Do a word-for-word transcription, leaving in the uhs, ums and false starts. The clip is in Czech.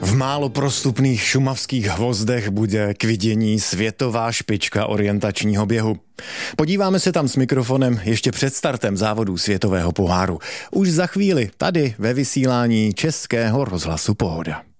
V málo prostupných šumavských Hvozdech bude k vidění světová špička orientačního běhu. Podíváme se tam s mikrofonem ještě před startem závodů světového poháru. Už za chvíli tady ve vysílání Českého rozhlasu Pohoda.